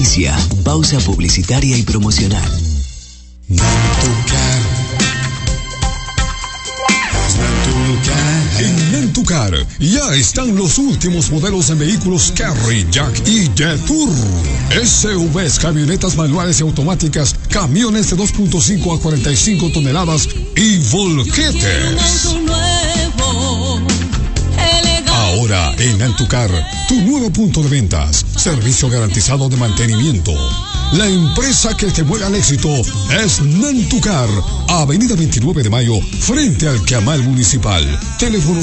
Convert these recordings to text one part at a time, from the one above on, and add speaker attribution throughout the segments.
Speaker 1: Inicia pausa publicitaria y promocional.
Speaker 2: En Nantucar ya están los últimos modelos en vehículos Carry, Jack y Jetour. SUVs, camionetas manuales y automáticas, camiones de 2.5 a 45 toneladas y volquetes. Ahora en Nantucar, tu nuevo punto de ventas, servicio garantizado de mantenimiento. La empresa que te mueve al éxito es Nantucar, Avenida 29 de Mayo, frente al Camal Municipal. Teléfono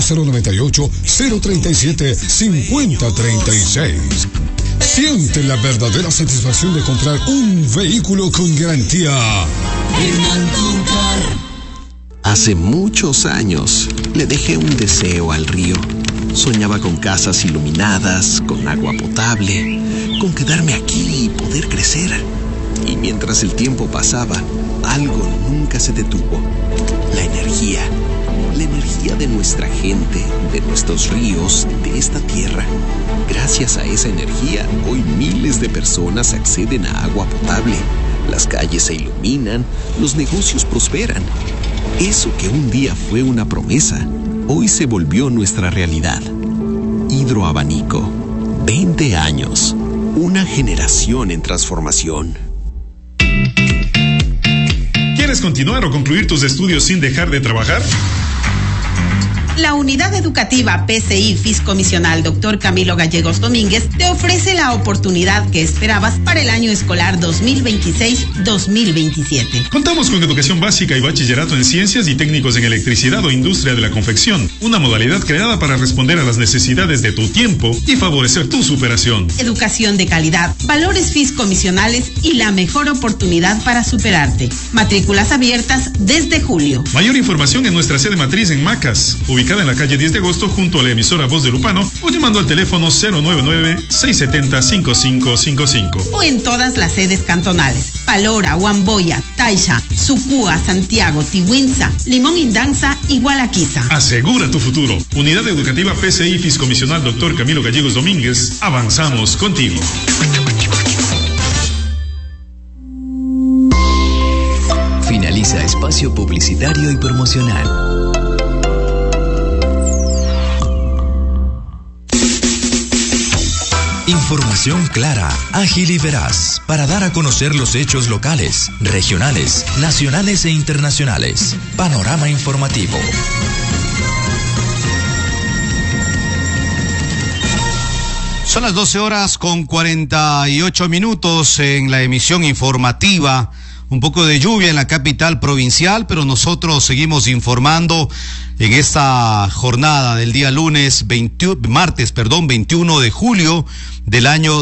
Speaker 2: 098-037-5036. Siente la verdadera satisfacción de comprar un vehículo con garantía en Nantucar.
Speaker 3: Hace muchos años le dejé un deseo al río. Soñaba con casas iluminadas, con agua potable, con quedarme aquí y poder crecer. Y mientras el tiempo pasaba, algo nunca se detuvo. La energía de nuestra gente, de nuestros ríos, de esta tierra. Gracias a esa energía, hoy miles de personas acceden a agua potable. Las calles se iluminan, los negocios prosperan. Eso que un día fue una promesa, hoy se volvió nuestra realidad. Hidroabanico, 20 años, una generación en transformación.
Speaker 4: ¿Quieres continuar o concluir tus estudios sin dejar de trabajar?
Speaker 5: La Unidad Educativa PCI Fiscomisional Dr. Camilo Gallegos Domínguez te ofrece la oportunidad que esperabas para el año escolar 2026-2027.
Speaker 4: Contamos con educación básica y bachillerato en ciencias y técnicos en electricidad o industria de la confección, una modalidad creada para responder a las necesidades de tu tiempo y favorecer tu superación.
Speaker 5: Educación de calidad, valores fiscomisionales y la mejor oportunidad para superarte. Matrículas abiertas desde julio.
Speaker 4: Mayor información en nuestra sede matriz en Macas, ubicada en la calle 10 de agosto junto a la emisora Voz de Lupano, o llamando al teléfono 099-670-5555.
Speaker 5: O en todas las sedes cantonales: Palora, Huamboya, Taisha, Sucúa, Santiago, Tihuinza, Limón Indanza y Gualaquiza.
Speaker 4: Asegura tu futuro. Unidad Educativa PCI Fiscomisional Dr. Camilo Gallegos Domínguez. Avanzamos contigo.
Speaker 1: Finaliza espacio publicitario y promocional. Información clara, ágil y veraz para dar a conocer los hechos locales, regionales, nacionales e internacionales. Panorama informativo.
Speaker 6: Son las 12:48 en la emisión informativa. Un poco de lluvia en la capital provincial, pero nosotros seguimos informando en esta jornada del día martes 21 de julio del año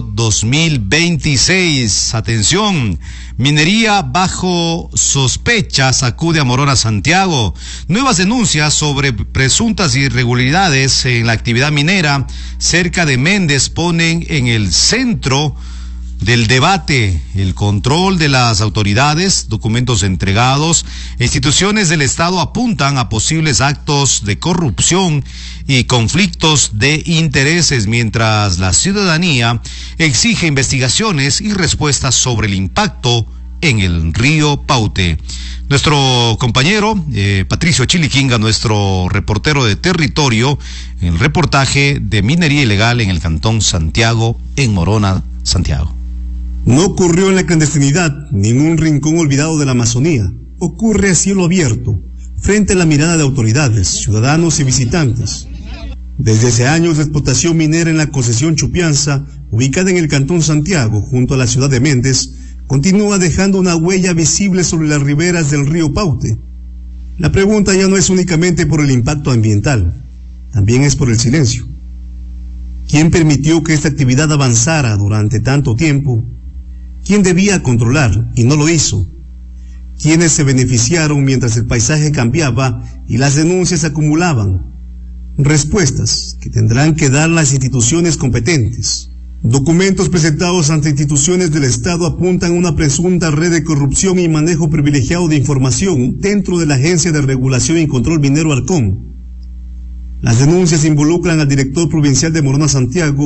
Speaker 6: 2026. Atención, minería bajo sospecha sacude a Morona, Santiago. Nuevas denuncias sobre presuntas irregularidades en la actividad minera cerca de Méndez ponen en el centro del debate el control de las autoridades, documentos entregados. Instituciones del Estado apuntan a posibles actos de corrupción y conflictos de intereses, mientras la ciudadanía exige investigaciones y respuestas sobre el impacto en el río Paute. Nuestro compañero Patricio Chiliquinga, nuestro reportero de territorio, en el reportaje de minería ilegal en el Cantón Santiago, en Morona, Santiago.
Speaker 7: No ocurrió en la clandestinidad, ni en un rincón olvidado de la Amazonía. Ocurre a cielo abierto, frente a la mirada de autoridades, ciudadanos y visitantes. Desde hace años, la explotación minera en la concesión Chupianza, ubicada en el Cantón Santiago, junto a la ciudad de Méndez, continúa dejando una huella visible sobre las riberas del río Paute. La pregunta ya no es únicamente por el impacto ambiental, también es por el silencio. ¿Quién permitió que esta actividad avanzara durante tanto tiempo? ¿Quién debía controlar y no lo hizo? ¿Quiénes se beneficiaron mientras el paisaje cambiaba y las denuncias se acumulaban? Respuestas que tendrán que dar las instituciones competentes. Documentos presentados ante instituciones del Estado apuntan a una presunta red de corrupción y manejo privilegiado de información dentro de la Agencia de Regulación y Control Minero Arcón. Las denuncias involucran al director provincial de Morona, Santiago,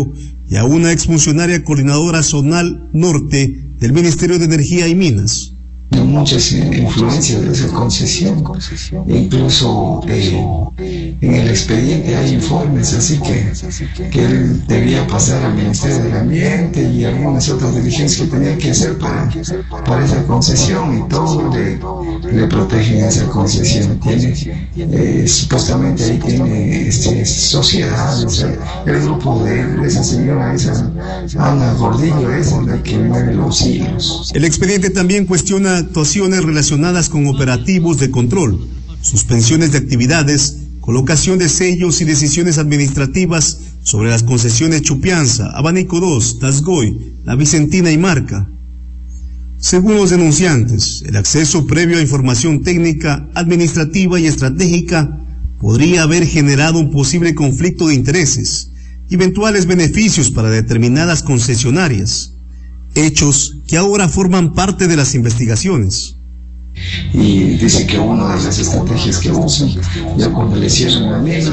Speaker 7: y a una exfuncionaria coordinadora zonal norte del Ministerio de Energía y Minas.
Speaker 8: Muchas influencias de esa concesión, incluso en el expediente hay informes, así que él debía pasar al Ministerio del Ambiente y algunas otras diligencias que tenía que hacer para esa concesión, y todo le protegen a esa concesión. Supuestamente ahí tiene sociedades, el grupo de esa señora, esa Ana Gordillo, es la que mueve los hilos.
Speaker 7: El expediente también cuestiona actuaciones relacionadas con operativos de control, suspensiones de actividades, colocación de sellos y decisiones administrativas sobre las concesiones Chupianza, Abanico 2, Tasgoy, La Vicentina y Marca. Según los denunciantes, el acceso previo a información técnica, administrativa y estratégica podría haber generado un posible conflicto de intereses y eventuales beneficios para determinadas concesionarias, hechos que ahora forman parte de las investigaciones.
Speaker 8: Y dice que una de las estrategias que usan, ya cuando le cierran la mina,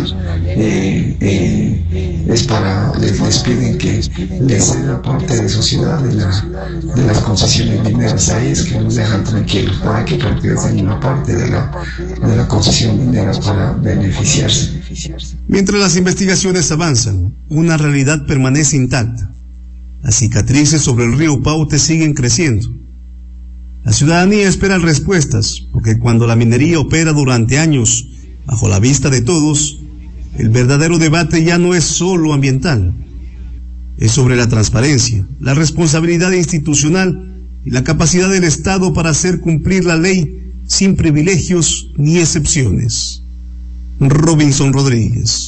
Speaker 8: es para, les piden que les ceda parte de sociedad de las concesiones mineras. Ahí es que nos dejan tranquilos, para que pertenezcan una parte de la concesión minera para beneficiarse.
Speaker 7: Mientras las investigaciones avanzan, una realidad permanece intacta. Las cicatrices sobre el río Paute siguen creciendo. La ciudadanía espera respuestas, porque cuando la minería opera durante años bajo la vista de todos, el verdadero debate ya no es solo ambiental. Es sobre la transparencia, la responsabilidad institucional y la capacidad del Estado para hacer cumplir la ley sin privilegios ni excepciones. Robinson Rodríguez.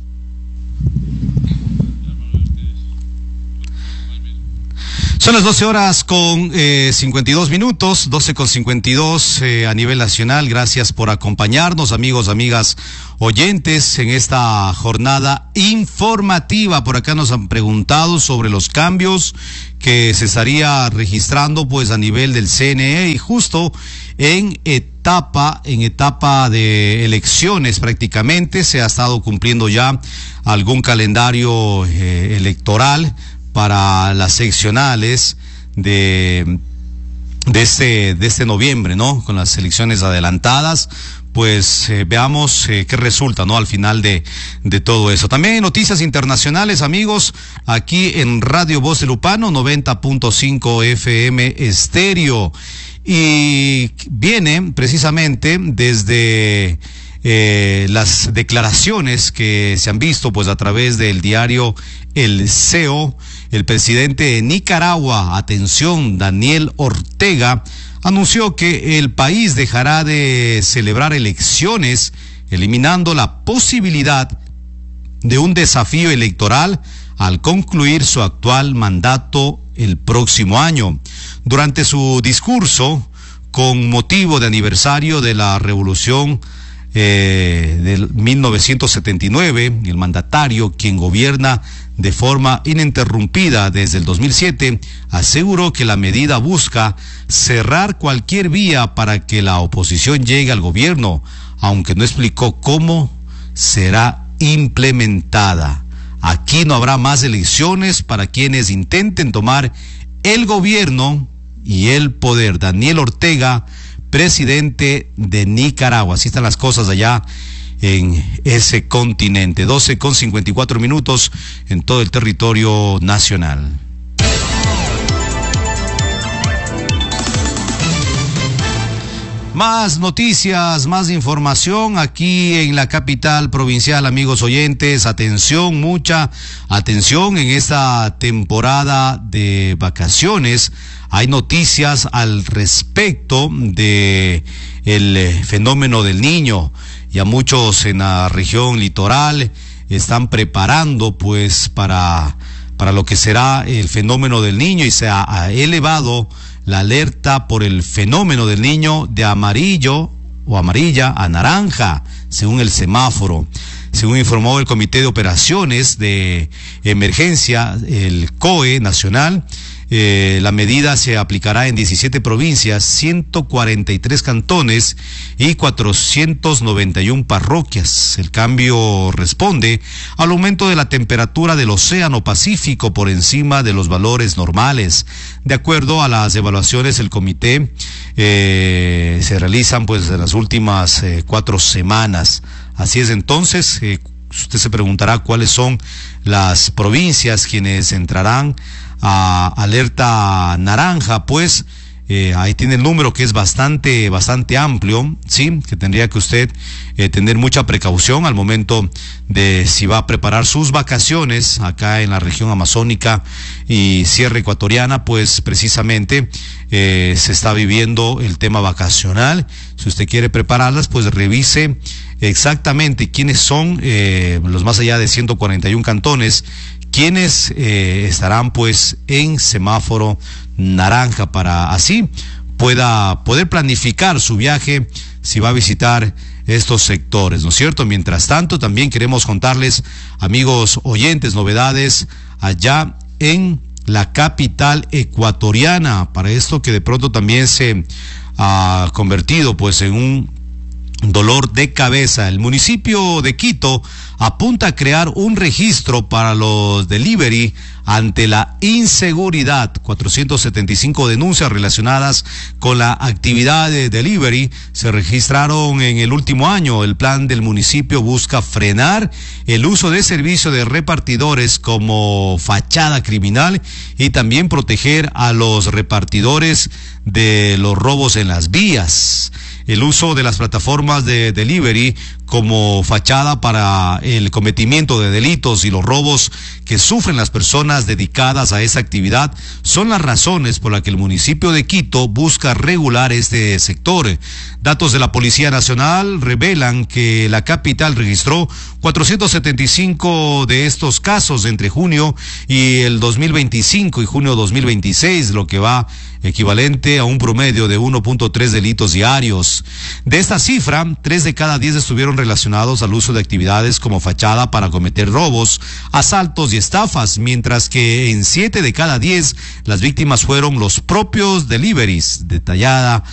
Speaker 6: Son las 12 horas con 52 minutos, 12 con 52 a nivel nacional. Gracias por acompañarnos, amigos, amigas, oyentes, en esta jornada informativa. Por acá nos han preguntado sobre los cambios que se estaría registrando pues a nivel del CNE, y justo en etapa de elecciones prácticamente se ha estado cumpliendo ya algún calendario electoral para las seccionales de este noviembre, ¿no? Con las elecciones adelantadas, pues veamos qué resulta, ¿no? Al final de todo eso. También noticias internacionales, amigos, aquí en Radio Voz de Lupano, 90.5 FM estéreo. Y viene precisamente desde las declaraciones que se han visto pues a través del diario El CEO. El presidente de Nicaragua, atención, Daniel Ortega, anunció que el país dejará de celebrar elecciones, eliminando la posibilidad de un desafío electoral al concluir su actual mandato el próximo año. Durante su discurso, con motivo de aniversario de la Revolución del 1979, el mandatario, quien gobierna de forma ininterrumpida desde el 2007, aseguró que la medida busca cerrar cualquier vía para que la oposición llegue al gobierno, aunque no explicó cómo será implementada. Aquí no habrá más elecciones para quienes intenten tomar el gobierno y el poder. Daniel Ortega, presidente de Nicaragua. Así están las cosas allá en ese continente. 12 con 54 minutos en todo el territorio nacional. Más noticias, más información aquí en la capital provincial, amigos oyentes. Atención, mucha atención en esta temporada de vacaciones. Hay noticias al respecto de el fenómeno del Niño. Ya muchos en la región litoral están preparando pues para lo que será el fenómeno del Niño, y se ha elevado la alerta por el fenómeno del Niño de amarillo o amarilla a naranja, según el semáforo. Según informó el Comité de Operaciones de Emergencia, el COE nacional, La medida se aplicará en 17 provincias, 143 cantones y 491 parroquias. El cambio responde al aumento de la temperatura del Océano Pacífico por encima de los valores normales. De acuerdo a las evaluaciones, el comité se realizan pues en las últimas 4 semanas. Así es, entonces, usted se preguntará cuáles son las provincias quienes entrarán a alerta naranja. Pues ahí tiene el número, que es bastante amplio, sí, que tendría que usted tener mucha precaución al momento de si va a preparar sus vacaciones acá en la región amazónica y Sierra Ecuatoriana. Pues precisamente se está viviendo el tema vacacional. Si usted quiere prepararlas, pues revise exactamente quiénes son los más allá de 141 cantones, quienes estarán pues en semáforo naranja, para así poder planificar su viaje si va a visitar estos sectores, ¿no es cierto? Mientras tanto, también queremos contarles, amigos oyentes, novedades allá en la capital ecuatoriana, para esto que de pronto también se ha convertido pues en un dolor de cabeza. El municipio de Quito apunta a crear un registro para los delivery ante la inseguridad. 475 denuncias relacionadas con la actividad de delivery se registraron en el último año. El plan del municipio busca frenar el uso de servicio de repartidores como fachada criminal y también proteger a los repartidores de los robos en las vías. El uso de las plataformas de delivery como fachada para el cometimiento de delitos y los robos que sufren las personas dedicadas a esa actividad son las razones por las que el municipio de Quito busca regular este sector. Datos de la Policía Nacional revelan que la capital registró 475 de estos casos entre junio y el 2025 y junio 2026, lo que va equivalente a un promedio de 1.3 delitos diarios. De esta cifra, 3 de cada 10 estuvieron relacionados al uso de actividades como fachada para cometer robos, asaltos y estafas, mientras que en 7 de cada 10 las víctimas fueron los propios deliveries. Detallada